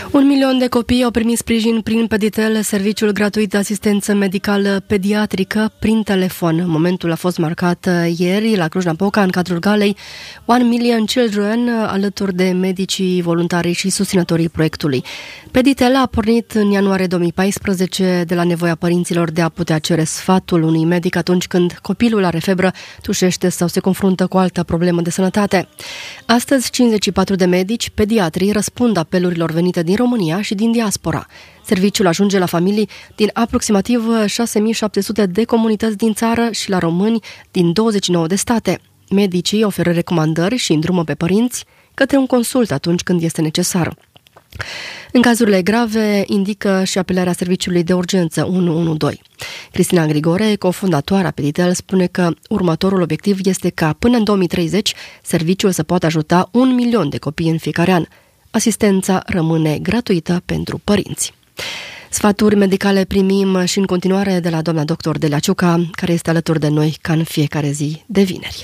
1 milion de copii au primit sprijin prin Peditel, serviciul gratuit de asistență medicală pediatrică prin telefon. Momentul a fost marcat ieri la Cluj-Napoca, în cadrul galei 1 Million Children, alături de medicii, voluntarii și susținătorii proiectului. Peditel a pornit în ianuarie 2014 de la nevoia părinților de a putea cere sfatul unui medic atunci când copilul are febră, tușește sau se confruntă cu o altă problemă de sănătate. Astăzi, 54 de medici pediatri răspund apelurilor venite din România și din diaspora. Serviciul ajunge la familii din aproximativ 6.700 de comunități din țară și la români din 29 de state. Medicii oferă recomandări și îndrumă pe părinți către un consult atunci când este necesar. În cazurile grave, indică și apelarea serviciului de urgență 112. Cristina Grigore, cofondatoarea Peditel, spune că următorul obiectiv este ca până în 2030 serviciul să poată ajuta 1 milion de copii în fiecare an. Asistența rămâne gratuită pentru părinți. Sfaturi medicale primim și în continuare de la doamna doctor Delia Ciuca, care este alături de noi ca în fiecare zi de vineri.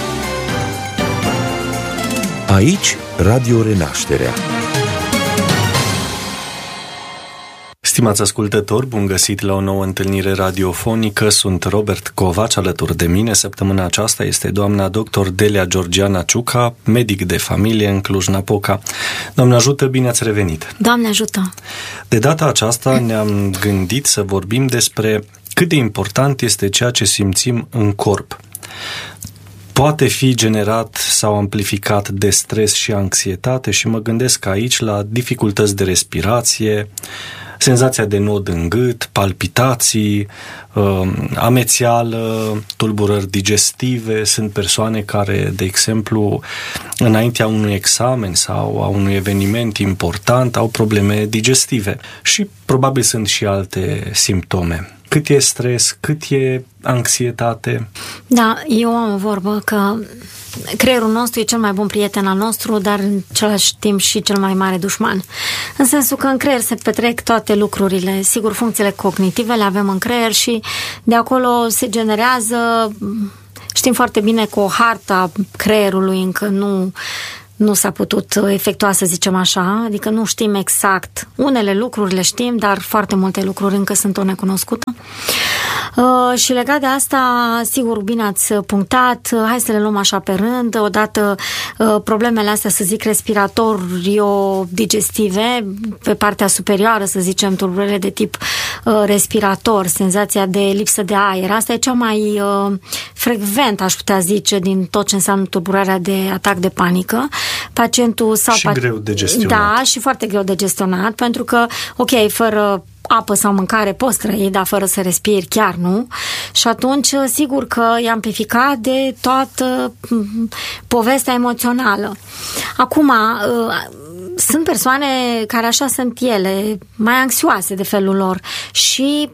Aici, Radio Renașterea. Stimați ascultători, bun găsit la o nouă întâlnire radiofonică. Sunt Robert Covaci, alături de mine. Săptămâna aceasta este doamna doctor Delia Georgiana Ciuca, medic de familie în Cluj-Napoca. Doamne ajută, bine ați revenit! Doamne ajută! De data aceasta ne-am gândit să vorbim despre cât de important este ceea ce simțim în corp. Poate fi generat sau amplificat de stres și anxietate și mă gândesc aici la dificultăți de respirație, senzația de nod în gât, palpitații, amețeală, tulburări digestive. Sunt persoane care, de exemplu, înaintea unui examen sau a unui eveniment important, au probleme digestive și probabil sunt și alte simptome. Cât e stres, cât e anxietate? Da, eu am o vorbă că creierul nostru e cel mai bun prieten al nostru, dar în același timp și cel mai mare dușman. În sensul că în creier se petrec toate lucrurile. Sigur, funcțiile cognitive le avem în creier și de acolo se generează, știm foarte bine că o hartă a creierului încă nu s-a putut efectua, să zicem așa, adică nu știm exact. Unele lucruri le știm, dar foarte multe lucruri încă sunt o necunoscută. Și legat de asta, sigur, bine ați punctat, hai să le luăm așa pe rând. Odată problemele astea, să zic, respiratorio-digestive, pe partea superioară, să zicem, tulburările de tip respirator, senzația de lipsă de aer. Asta e cea mai frecvent, aș putea zice, din tot ce înseamnă tulburarea de atac de panică. Pacientul sau greu de gestionat. Da, și foarte greu de gestionat, pentru că, ok, fără apă sau mâncare poți trăi, dar fără să respiri chiar nu. Și atunci, sigur că e amplificat de toată povestea emoțională. Acum, sunt persoane care așa sunt ele, mai anxioase de felul lor și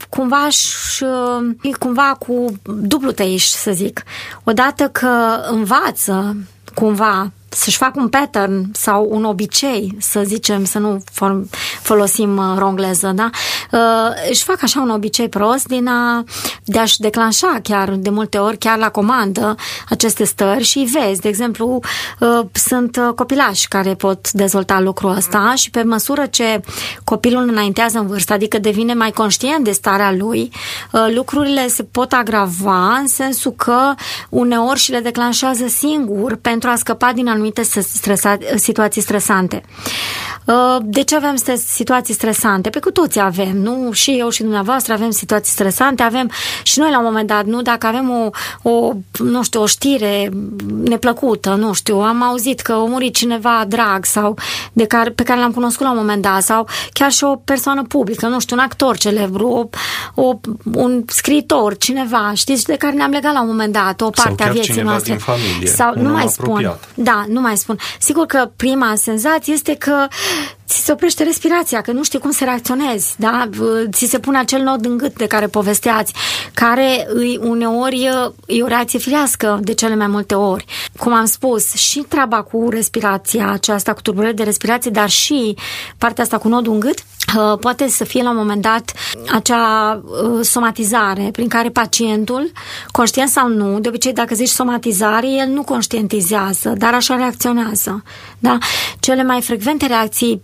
cumva cu dublu tăiș, să zic. Odată că învață cumva să-și facă un pattern sau un obicei, să zicem, să nu folosim rongleză, da? Își fac așa un obicei prost de a-și declanșa chiar de multe ori, chiar la comandă, aceste stări și vezi, de exemplu, sunt copilași care pot dezvolta lucrul ăsta și pe măsură ce copilul înaintează în vârstă, adică devine mai conștient de starea lui, lucrurile se pot agrava în sensul că uneori și le declanșează singur pentru a scăpa din anumite situații stresante. De ce avem situații stresante? Pe cu toții avem, nu? Și eu și dumneavoastră avem situații stresante, avem și noi la un moment dat, nu? Dacă avem o știre neplăcută, nu știu, am auzit că a murit cineva drag sau pe care l-am cunoscut la un moment dat sau chiar și o persoană publică, nu știu, un actor celebru, un scriitor, cineva, știți, de care ne-am legat la un moment dat, o parte a vieții noastre. Din familie, sau nu mai spun. Da, nu mai spun. Sigur că prima senzație este că ți se oprește respirația, că nu știi cum să reacționezi, da? Ți se pune acel nod în gât de care povesteați, care uneori e o reacție firească de cele mai multe ori. Cum am spus, și treaba cu respirația aceasta, cu tulburări de respirație, dar și partea asta cu nodul în gât, poate să fie la un moment dat acea somatizare prin care pacientul, conștient sau nu, de obicei dacă zici somatizare, el nu conștientizează, dar așa reacționează. Da? Cele mai frecvente reacții pe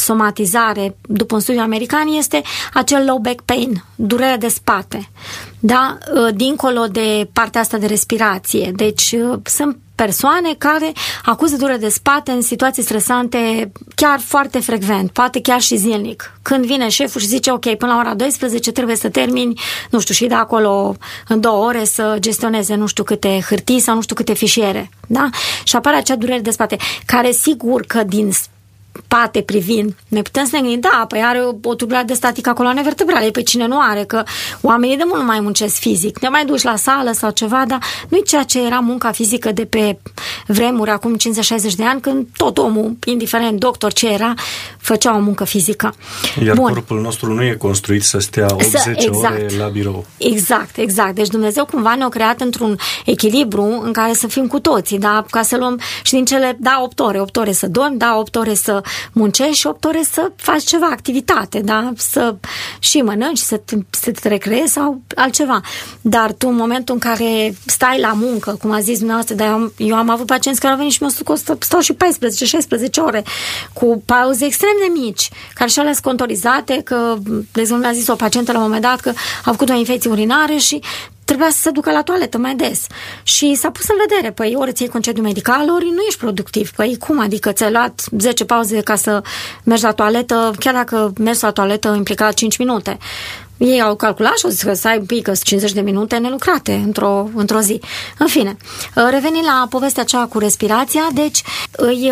somatizare, după un studiu american, este acel low back pain, durere de spate, da? Dincolo de partea asta de respirație. Deci sunt persoane care acuză durere de spate în situații stresante chiar foarte frecvent, poate chiar și zilnic. Când vine șeful și zice, ok, până la ora 12 trebuie să termini, nu știu, și de acolo în 2 ore să gestioneze nu știu câte hârtii sau nu știu câte fișiere, da? Și apare acea durere de spate, care sigur că din spate privind, ne putem să ne gândim, da, păi are o tulburare de statică coloane vertebrale, păi cine nu are, că oamenii de mult nu mai muncesc fizic, ne mai duci la sală sau ceva, dar nu-i ceea ce era munca fizică de pe vremuri, acum 50-60 de ani, când tot omul, indiferent doctor ce era, făcea o muncă fizică. Iar corpul nostru nu e construit să stea 80 ore la birou. Exact. Deci Dumnezeu cumva ne-a creat într-un echilibru în care să fim cu toții, da? Ca să luăm și din cele, 8 ore să dormi, 8 ore să muncești și 8 ore să faci ceva, activitate, da? Să și mănânci, să te recreezi sau altceva. Dar tu, în momentul în care stai la muncă, cum a zis dumneavoastră, dar eu am avut pacienți care au venit și mi-au spus că stau și 14-16 ore cu pauze extrem de mici, care și-au ales contorizate, că, de exemplu, mi-a zis o pacientă la un moment dat că a făcut o infecție urinară și trebuia să se ducă la toaletă mai des. Și s-a pus în vedere, păi ori îți iei concediu medical, ori nu ești productiv. Păi cum adică ți-ai luat 10 pauze ca să mergi la toaletă, chiar dacă mergi la toaletă implica 5 minute. Ei au calculat și au zis că să ai un pic 50 de minute nelucrate într-o zi. În fine, revenind la povestea aceea cu respirația, deci e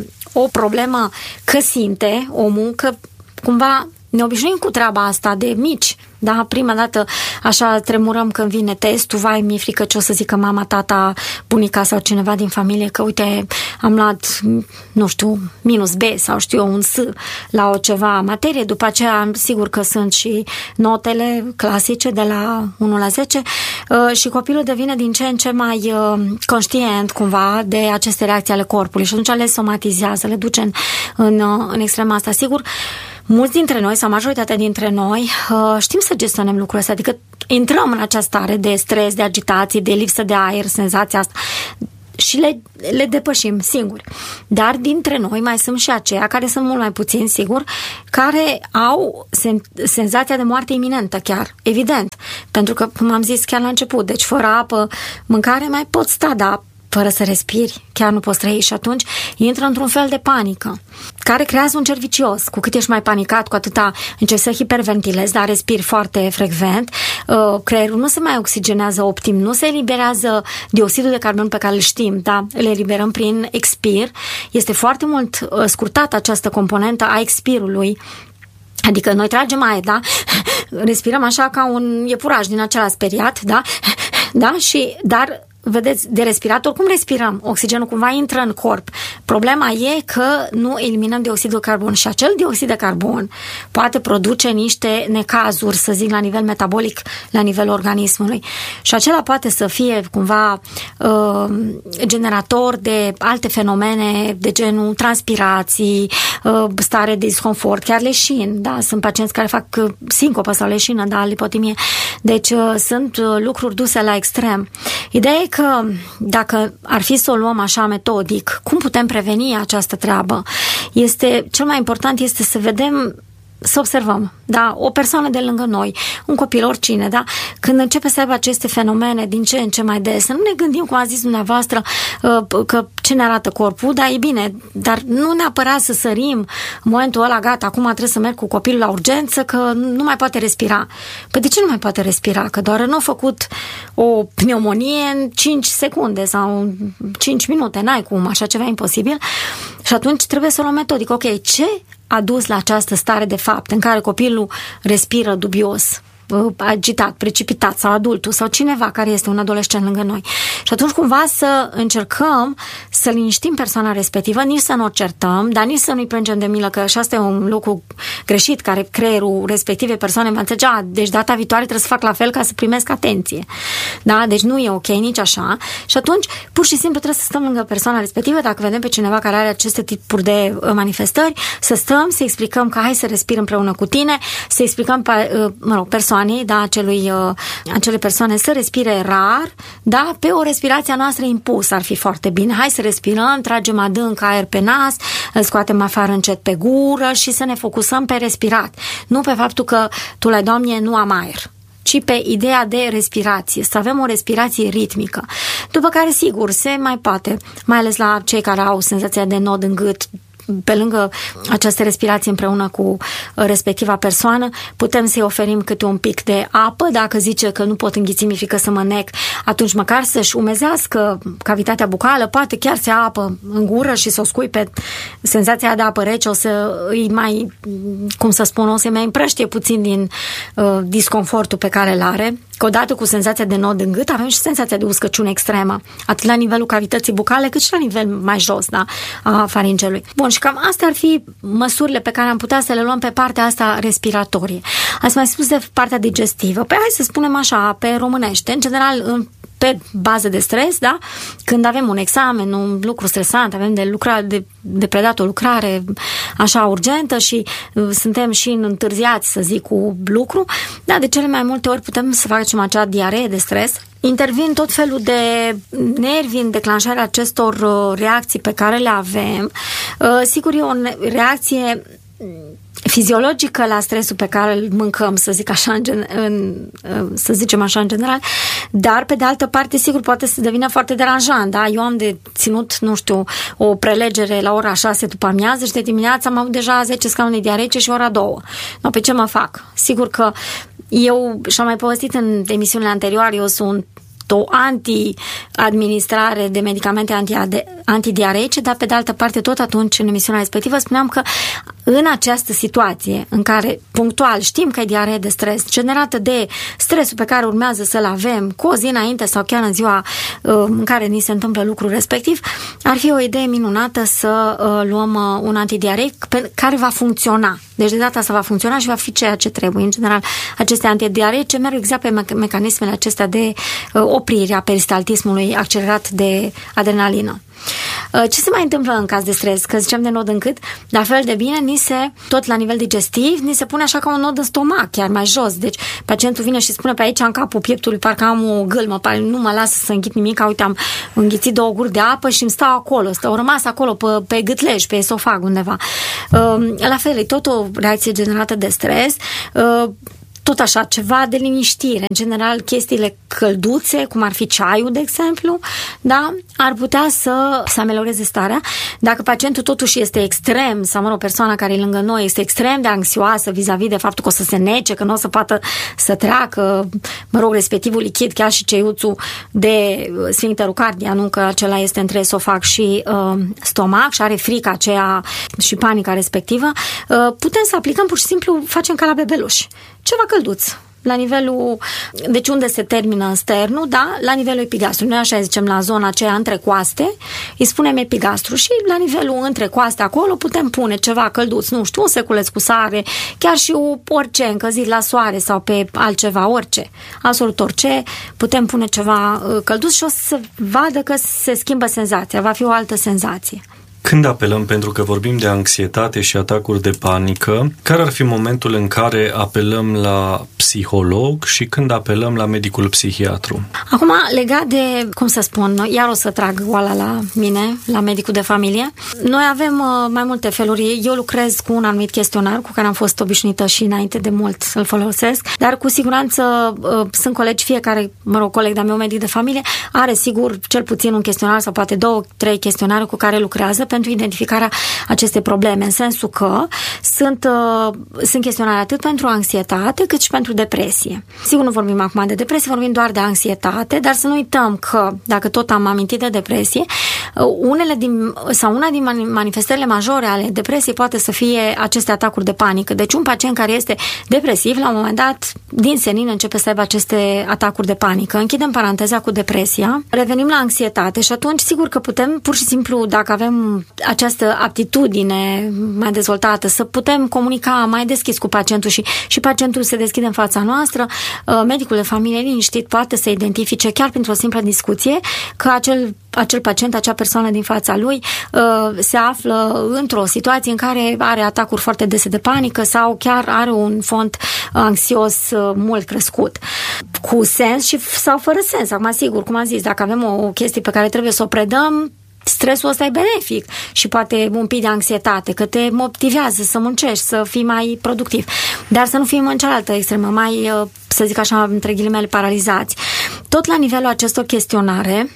o problemă că simte omul, că cumva ne obișnuim cu treaba asta de mici, da? Prima dată așa tremurăm când vine testul, vai, mi-e frică ce o să zică mama, tata, bunica sau cineva din familie, că uite, am luat, nu știu, minus B sau știu eu, un S la o ceva materie, după aceea sigur că sunt și notele clasice de la 1 la 10 și copilul devine din ce în ce mai conștient cumva de aceste reacții ale corpului și atunci le somatizează, le duce în extrema asta. Sigur, mulți dintre noi, sau majoritatea dintre noi, știm să gestionăm lucrurile astea, adică intrăm în această stare de stres, de agitație, de lipsă de aer, senzația asta și le depășim singuri. Dar dintre noi mai sunt și aceia care sunt mult mai puțini, sigur, care au senzația de moarte iminentă chiar, evident. Pentru că, cum am zis chiar la început, deci fără apă, mâncare mai poți sta, dar fără să respiri, chiar nu poți trăi și atunci intră într-un fel de panică care creează un cerc vicios. Cu cât ești mai panicat, cu atâta încerci să hiperventilezi, dar respiri foarte frecvent, creierul nu se mai oxigenează optim, nu se eliberează dioxidul de carbon pe care îl știm, da? Îl eliberăm prin expir. Este foarte mult scurtată această componentă a expirului. Adică noi tragem aer, da? Respirăm așa ca un iepuraș din acela speriat, da? Da? Dar vedeți, de respirat, oricum respirăm, oxigenul cumva intră în corp. Problema e că nu eliminăm dioxidul de carbon și acel dioxid de carbon poate produce niște necazuri, să zic, la nivel metabolic, la nivelul organismului. Și acela poate să fie cumva generator de alte fenomene de genul transpirații, stare de disconfort, chiar leșin, da? Sunt pacienți care fac sincopă sau leșină, da, lipotimie. Deci sunt lucruri duse la extrem. Ideea e că dacă ar fi să o luăm așa metodic, cum putem preveni această treabă? Cel mai important este să vedem, să observăm, da, o persoană de lângă noi, un copil, oricine, da, când începe să aibă aceste fenomene din ce în ce mai des, să nu ne gândim, cum a zis dumneavoastră, că ce ne arată corpul, da, e bine, dar nu neapărat să sărim în momentul ăla, gata, acum trebuie să merg cu copilul la urgență, că nu mai poate respira. Păi de ce nu mai poate respira? Că doar nu a făcut o pneumonie în 5 secunde sau 5 minute, n-ai cum, așa ceva imposibil. Și atunci trebuie să luăm metodic. Ok, ce a dus la această stare de fapt în care copilul respiră dubios, agitat, precipitat, sau adultul sau cineva care este un adolescent lângă noi. Și atunci cumva să încercăm să liniștim persoana respectivă, nici să nu o certăm, dar nici să nu-i plângem de milă, că și asta e un lucru greșit care creierul respectivei persoane va înțelege, deci data viitoare trebuie să fac la fel ca să primesc atenție. Da? Deci nu e ok nici așa. Și atunci pur și simplu trebuie să stăm lângă persoana respectivă, dacă vedem pe cineva care are aceste tipuri de manifestări, să stăm, să explicăm că hai să respir împreună cu tine, să explicăm persoanei persoanei, da, acelei persoane să respire rar, da, pe o respirație a noastră impusă ar fi foarte bine. Hai să respirăm, tragem adânc aer pe nas, îl scoatem afară încet pe gură și să ne focusăm pe respirat. Nu pe faptul că, tu la Doamne, nu am aer, ci pe ideea de respirație, să avem o respirație ritmică. După care, sigur, se mai poate, mai ales la cei care au senzația de nod în gât, pe lângă această respirație împreună cu respectiva persoană, putem să-i oferim câte un pic de apă. Dacă zice că nu pot înghiți, mi-e frică să mă nec, atunci măcar să-și umezească cavitatea bucală, poate chiar să ia apă în gură și să o scuipe. Senzația de apă rece o să îi mai, cum să spun, o să mai împrăștie puțin din disconfortul pe care îl are. Că odată cu senzația de nod în gât avem și senzația de uscăciune extremă, atât la nivelul cavității bucale, cât și la nivel mai jos, da, a faringelui. Bun, și cam astea ar fi măsurile pe care am putea să le luăm pe partea asta respiratorie. Ați mai spus de partea digestivă. Păi hai să spunem așa, pe românește, în general, pe bază de stres, da? Când avem un examen, un lucru stresant, avem de predat o lucrare așa urgentă și suntem și întârziați, să zic, cu lucru, da, de cele mai multe ori putem să facem acea diaree de stres. Intervin tot felul de nervi în declanșarea acestor reacții pe care le avem. Sigur, e o reacție fiziologică la stresul pe care îl mâncăm, să zic așa, să zicem așa în general, dar pe de altă parte, sigur, poate să devină foarte deranjant, da? Eu am de ținut, nu știu, o prelegere la ora 6 după amiază și de dimineață am avut deja 10 scaune diareice și ora 2. No, pe ce mă fac? Sigur că eu, și-am mai povestit în emisiunile anterioare, eu sunt o anti-administrare de medicamente antidiareice, dar pe de altă parte tot atunci în emisiunea respectivă spuneam că în această situație în care punctual știm că e diaree de stres generată de stresul pe care urmează să-l avem cu o zi înainte sau chiar în ziua în care ni se întâmplă lucrul respectiv, ar fi o idee minunată să luăm un antidiareic care va funcționa. Deci de data asta va funcționa și va fi ceea ce trebuie. În general, aceste antidiareice merg exact pe mecanismele acestea de oprire a peristaltismului accelerat de adrenalină. Ce se mai întâmplă în caz de stres? Că ziceam de nod în gât, la fel de bine, tot la nivel digestiv, ni se pune așa ca un nod în stomac, chiar mai jos. Deci pacientul vine și spune pe aici în capul pieptului, parcă am o gâlmă, nu mă lasă să înghit nimic, uite, am înghițit 2 guri de apă și îmi stau acolo, au rămas acolo pe gâtlej, pe esofag undeva. La fel, e tot o reacție generată de stres. Tot așa, ceva de liniștire. În general, chestiile călduțe, cum ar fi ceaiul, de exemplu, da, ar putea să amelioreze starea. Dacă pacientul totuși este extrem, sau, mă rog, persoana care e lângă noi este extrem de anxioasă vis-a-vis de faptul că o să se nece, că nu o să poată să treacă, mă rog, respectivul lichid, chiar și ceiuțul de sfincterul cardia, nu că acela este între esofag și stomac și are frica aceea și panica respectivă, putem să aplicăm pur și simplu, facem ca la bebeluși. Ceva călduț. La nivelul, deci unde se termină sternul, da, la nivelul epigastrului. Noi așa zicem la zona aceea între coaste, îi spunem epigastru și la nivelul între coaste acolo putem pune ceva călduț, nu știu, un seculeț cu sare, chiar și orice încălzit la soare sau pe altceva, orice, absolut orice, putem pune ceva călduț și o să vadă că se schimbă senzația, va fi o altă senzație. Când apelăm, pentru că vorbim de anxietate și atacuri de panică, care ar fi momentul în care apelăm la psiholog și când apelăm la medicul psihiatru? Acum, legat de, cum să spun, iar o să trag oala la mine, la medicul de familie. Noi avem mai multe feluri. Eu lucrez cu un anumit chestionar cu care am fost obișnuită și înainte de mult să-l folosesc, dar cu siguranță sunt colegi, fiecare, mă rog, coleg de-a meu medic de familie are sigur cel puțin un chestionar sau poate 2-3 chestionare cu care lucrează pentru identificarea acestei probleme, în sensul că sunt chestionare atât pentru anxietate cât și pentru depresie. Sigur, nu vorbim acum de depresie, vorbim doar de anxietate, dar să nu uităm că, dacă tot am amintit de depresie, una din manifestările majore ale depresiei poate să fie aceste atacuri de panică. Deci un pacient care este depresiv, la un moment dat, din senin începe să aibă aceste atacuri de panică. Închidem paranteza cu depresia, revenim la anxietate și atunci, sigur că putem, pur și simplu, dacă avem această aptitudine mai dezvoltată, să putem comunica mai deschis cu pacientul și pacientul se deschide în fața noastră, medicul de familie liniștit poate să identifice chiar printr-o simplă discuție că acel pacient, acea persoană din fața lui se află într-o situație în care are atacuri foarte dese de panică sau chiar are un fond anxios mult crescut. Cu sens sau fără sens. Acum, sigur, cum am zis, dacă avem o chestie pe care trebuie să o predăm, stresul ăsta e benefic și poate un pic de anxietate, că te motivează să muncești, să fii mai productiv. Dar să nu fim în cealaltă extremă, mai, să zic așa, între ghilimele, paralizați. Tot la nivelul acestor chestionare,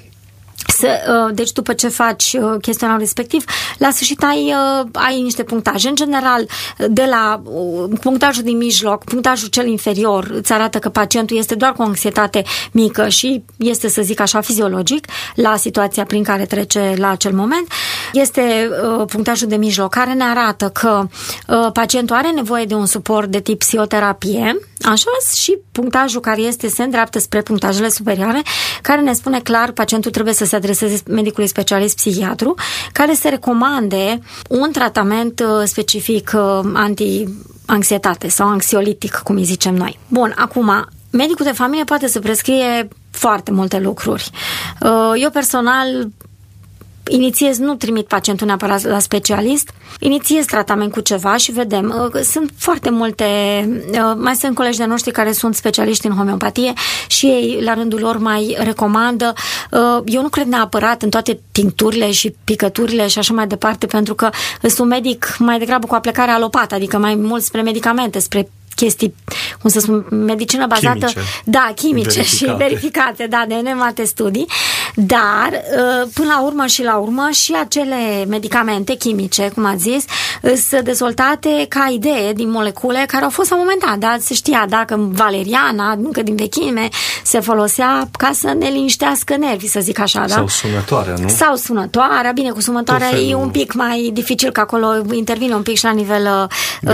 deci după ce faci chestionarul respectiv, la sfârșit ai niște punctaje. În general, de la punctajul din mijloc, punctajul cel inferior îți arată că pacientul este doar cu o anxietate mică și este, să zic așa, fiziologic la situația prin care trece la acel moment. Este punctajul de mijloc care ne arată că pacientul are nevoie de un suport de tip psihoterapie, așa, și punctajul care se îndreaptă spre punctajele superioare, care ne spune clar pacientul trebuie să se adreseze medicului specialist psihiatru, care să recomande un tratament specific anti-anxietate sau anxiolitic, cum îi zicem noi. Bun, acum, medicul de familie poate să prescrie foarte multe lucruri. Eu personal inițiez, nu trimit pacientul neapărat la specialist, inițiez tratament cu ceva și vedem. Sunt foarte multe, mai sunt colegi de noștri care sunt specialiști în homeopatie și ei, la rândul lor, mai recomandă. Eu nu cred neapărat în toate tincturile și picăturile și așa mai departe, pentru că sunt un medic mai degrabă cu aplecare alopată, adică mai mult spre medicamente, spre chestii, cum să spun, medicină bazată, chimice și verificate, de nenumărate studii, dar până la urmă și acele medicamente chimice, cum ați zis, sunt dezvoltate ca idee din molecule care au fost la un moment dat, dar se știa dacă valeriana, încă din vechime, se folosea ca să ne liniștească nervii, să zic așa, da? Sau sunătoarea, nu? Sau sunătoarea, bine, cu sunătoarea e un pic mai dificil, că acolo intervine un pic și la nivel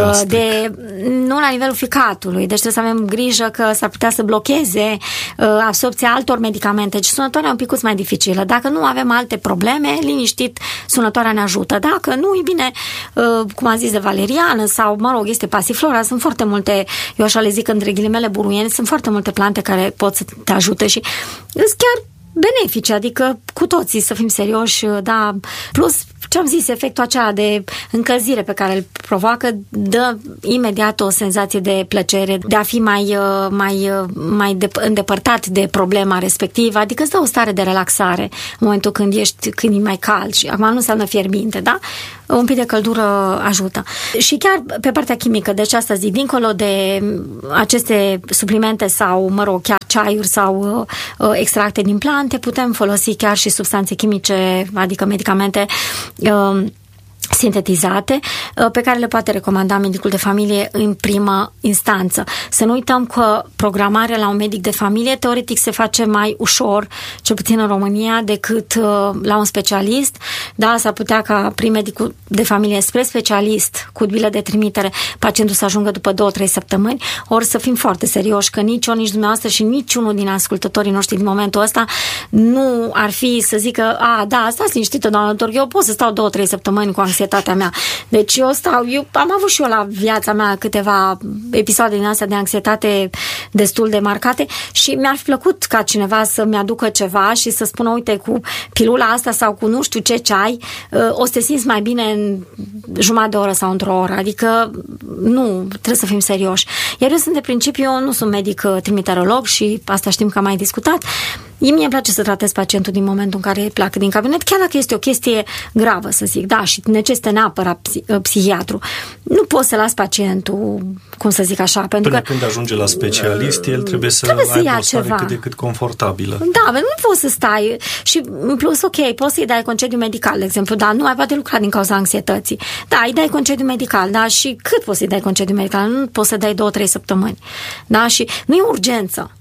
nu la nivelul ficatului, deci trebuie să avem grijă că s-ar putea să blocheze absorpția altor medicamente, deci sunătoarea e un pic mai dificilă. Dacă nu avem alte probleme, liniștit, sunătoarea ne ajută. Dacă nu, e bine, cum am zis, de valeriană sau, este pasiflora, sunt foarte multe, eu așa le zic între ghilimele buruieni, sunt foarte multe plante care pot să te ajute și sunt chiar benefice, adică cu toții să fim serioși, da, plus ce am zis, efectul acela de încălzire pe care îl provoacă dă imediat o senzație de plăcere, de a fi mai îndepărtat de problema respectivă, adică îți dă o stare de relaxare în momentul când e mai cald și acum nu înseamnă fierbinte, da? Un pic de căldură ajută. Și chiar pe partea chimică, deci asta zic, dincolo de aceste suplimente sau, chiar ceaiuri sau extracte din plante, putem folosi chiar și substanțe chimice, adică medicamente sintetizate, pe care le poate recomanda medicul de familie în primă instanță. Să nu uităm că programarea la un medic de familie teoretic se face mai ușor, cel puțin în România, decât la un specialist. Da, s-ar putea ca prin medicul de familie spre specialist cu bilă de trimitere pacientul să ajungă după 2-3 săptămâni, ori să fim foarte serioși că nici eu, nici dumneavoastră și niciunul din ascultătorii noștri din momentul ăsta nu ar fi să zică, stați liniștită, doamnă doctor, eu pot să stau 2-3 săptămâni cu anxietatea mea. Deci eu am avut și eu la viața mea câteva episoade din astea de anxietate destul de marcate și mi-ar fi plăcut ca cineva să-mi aducă ceva și să spună, uite, cu pilula asta sau cu nu știu ce ceai, o să te simți mai bine în jumătate de oră sau într-o oră. Adică nu, trebuie să fim serioși. Iar eu sunt de principiu, eu nu sunt medic trimiterolog și asta știm că am mai discutat. Mie îmi place să tratez pacientul din momentul în care pleacă din cabinet, chiar dacă este o chestie gravă, să zic, da, și necesită neapărat psihiatru. Nu poți să las pacientul, cum să zic așa, pentru că când ajunge la specialist, el trebuie să aibă o stare cât de cât confortabilă. Da, nu poți să stai și în plus, ok, poți să-i dai concediu medical, de exemplu, dar nu mai poate lucra din cauza anxietății. Da, îi dai concediu medical, da, și cât poți să-i dai concediu medical? Nu poți să dai 2-3 săptămâni. Da, și nu e urgență.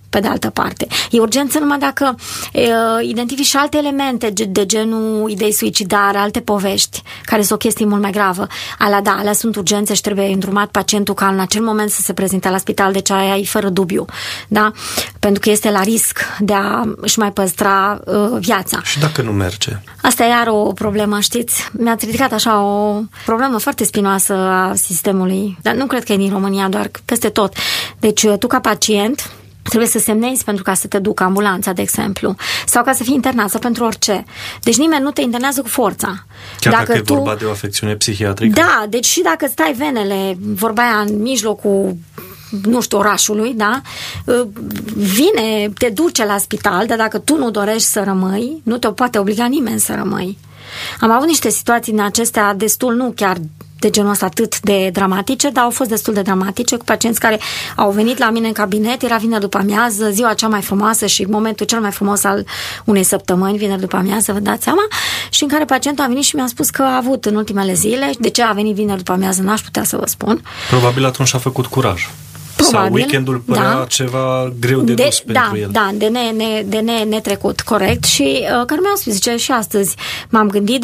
pe de altă parte. E urgență numai dacă identifici și alte elemente de genul idei suicidare, alte povești, care sunt o chestie mult mai gravă. Alea sunt urgențe și trebuie îndrumat pacientul ca în acel moment să se prezinte la spital, deci aia e fără dubiu, da? Pentru că este la risc de a își mai păstra viața. Și dacă nu merge? Asta e iar o problemă, știți? Mi-ați ridicat așa o problemă foarte spinoasă a sistemului, dar nu cred că e din România, doar peste tot. Deci tu ca pacient trebuie să semnezi pentru ca să te ducă ambulanța, de exemplu, sau ca să fii internat sau pentru orice. Deci nimeni nu te internează cu forța. Chiar dacă e vorba de o afecțiune psihiatrică? Da, deci și dacă îți tai venele, vorba aia, în mijlocul, nu știu, orașului, da? Vine, te duce la spital, dar dacă tu nu dorești să rămâi, nu te poate obliga nimeni să rămâi. Am avut niște situații din acestea destul, nu chiar de genul ăsta atât de dramatice, dar au fost destul de dramatice, cu pacienți care au venit la mine în cabinet, era vineri după amiază, ziua cea mai frumoasă și momentul cel mai frumos al unei săptămâni, vineri după amiază, vă dați seama, și în care pacientul a venit și mi-a spus că a avut în ultimele zile, de ce a venit vineri după amiază, n-aș putea să vă spun. Probabil atunci a făcut curaj. Probabil, sau weekendul părea ceva greu de dus pentru el. Da, de netrecut, corect. Și care mi-au spus, zice, și astăzi m-am gândit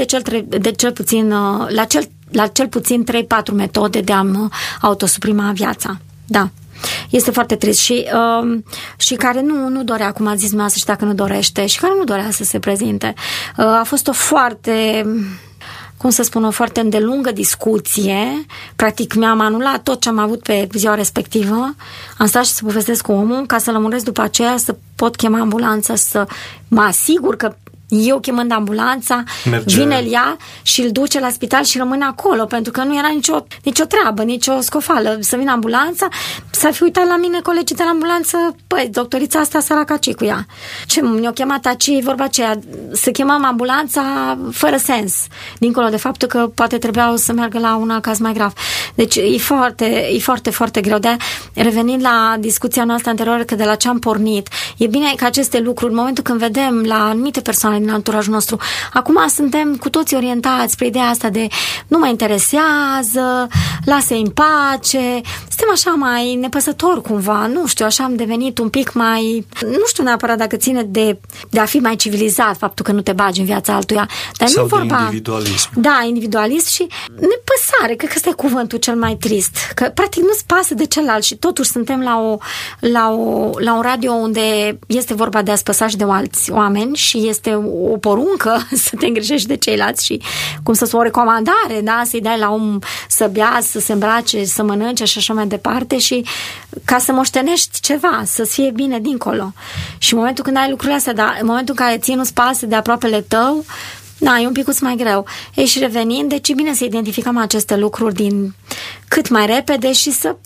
la cel puțin 3-4 metode de a-mi autosuprima viața. Da. Este foarte trist și care nu dorea, cum a zis dumneavoastră, și dacă nu dorește, și care nu dorea să se prezinte. A fost o foarte... cum să spun, o foarte îndelungă discuție. Practic mi-am anulat tot ce am avut pe ziua respectivă. Am stat și să povestesc cu omul ca să lămuresc după aceea să pot chema ambulanța, să mă asigur că eu chemând ambulanța, vine el ia și îl duce la spital și rămâne acolo, pentru că nu era nicio treabă, nicio scofală. Să vină ambulanța, s-ar fi uitat la mine colegii de la ambulanță, păi, doctorița asta săracaci cu ea. Ce mi-o chemat aici, vorba aceea, să chemăm ambulanța fără sens, dincolo de faptul că poate trebuia să meargă la un alt caz mai grav. Deci e foarte, foarte greu. De revenind la discuția noastră anterioară, că de la ce am pornit, e bine că aceste lucruri, în momentul când vedem la anumite persoane din anturajul nostru, acum suntem cu toții orientați spre ideea asta de nu mă interesează, lasă-i în pace, suntem așa mai nepăsători cumva, nu știu, așa am devenit un pic mai, nu știu neapărat dacă ține de a fi mai civilizat, faptul că nu te bagi în viața altuia, dar sau nu vorba, de individualism. Da, individualist și nepăsare, cred că ăsta e cuvântul cel mai trist, că practic nu-ți pasă de celălalt și totuși suntem la un radio unde este vorba de a spăsa și de alți oameni și este o poruncă să te îngrijești de ceilalți și, cum să spun, o recomandare, da? Să-i dai la om să bea, să se îmbrace, să mănânce și așa mai departe și ca să moștenești ceva, să-ți fie bine dincolo. Și în momentul când ai lucrurile astea, dar în momentul în care ție nu-ți pasă de aproapele tău, da, e un picuț mai greu. Ei, și revenind, deci e bine să identificăm aceste lucruri din cât mai repede și să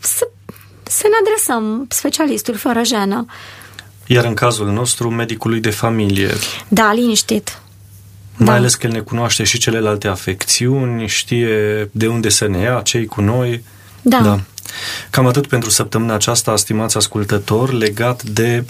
ne adresăm specialistului fără jenă. Iar în cazul nostru, medicului de familie. Da, liniștit. Mai ales că el ne cunoaște și celelalte afecțiuni, știe de unde să ne ia, ce-i cu noi. Da. Cam atât pentru săptămâna aceasta, stimați ascultători, legat de